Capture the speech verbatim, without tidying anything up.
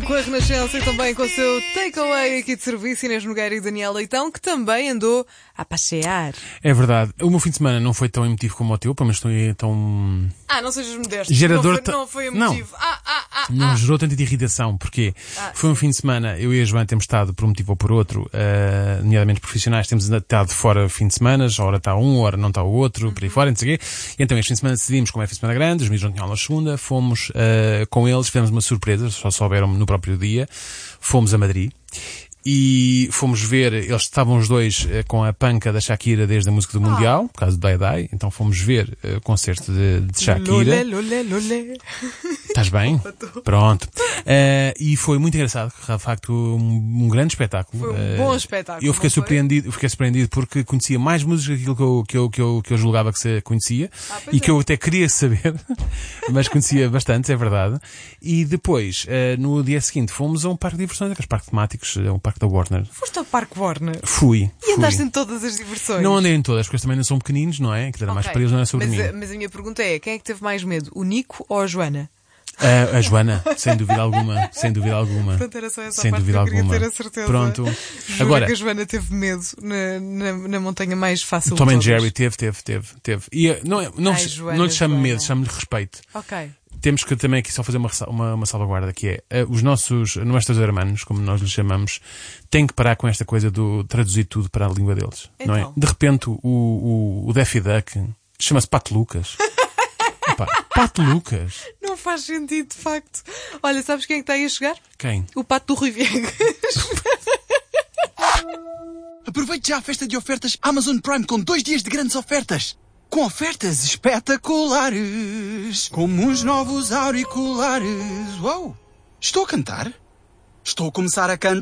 com a Renascença e também com o seu takeaway aqui de serviço, Inês Nogueira e Daniel Leitão, que também andou a passear. É verdade. O meu fim de semana não foi tão emotivo como o teu, pelo menos estou tão... Ah, não sejas modesto. Gerador não, foi, não foi emotivo. Não, ah, ah, ah, não ah. gerou tanta irritação, porque ah, foi um fim de semana, eu e a Joana temos estado por um motivo ou por outro, uh, nomeadamente profissionais, temos estado fora fim de semana, hora está um, hora não está o outro, por aí fora, não sei o quê. E então este fim de semana decidimos, como é fim de semana grande, os meus não tinham aula segunda, fomos uh, com eles, fizemos uma surpresa, só souberam no próprio dia, fomos a Madrid. E fomos ver, eles estavam os dois uh, com a panca da Shakira desde a música do oh. Mundial, por causa do Die Die, então fomos ver uh, o concerto de, de Shakira. Lolé, lolé, lolé. Estás bem? Pronto. Uh, e foi muito engraçado, de facto, um, um grande espetáculo. Foi um bom espetáculo. Eu fiquei surpreendido, eu fiquei surpreendido porque conhecia mais músicas daquilo que eu, que eu, que eu, que eu julgava que se conhecia ah, e é. que eu até queria saber, mas conhecia bastante, é verdade. E depois, uh, no dia seguinte, fomos a um parque de diversões, aqueles parques temáticos, a um parque da Warner. Foste ao Parque Warner? Fui. E andaste em todas as diversões? Não andei em todas, porque eles também não são pequeninos, não é? Que era okay. mais para eles, não é sobre mas, mim. A, mas a minha pergunta é, quem é que teve mais medo? O Nico ou a Joana? Uh, a Joana, sem dúvida alguma, sem dúvida alguma. Portanto, era só essa sem parte dúvida que eu queria alguma. ter a certeza. Pronto. Juro agora que a Joana teve medo na, na, na montanha mais fácil Tom de and todas. Jerry teve, teve, teve, teve. E não, não, Ai, não, Joana, não lhe chamo Joana. medo, chamo-lhe respeito. Ok. Temos que também aqui só fazer uma, uma, uma salvaguarda, que é, uh, os nossos, nossos hermanos, como nós lhes chamamos, têm que parar com esta coisa do traduzir tudo para a língua deles. Então. Não é? De repente, o, o, o Daffy Duck chama-se Pato Lucas. Opa, Pato Lucas. Não faz sentido, de facto. Olha, sabes quem é que está aí a chegar? Quem? O Pato do Rui Viegas. Aproveite já a festa de ofertas Amazon Prime com dois dias de grandes ofertas. Com ofertas espetaculares. Como os novos auriculares. Uau! Estou a cantar? Estou a começar a cantar.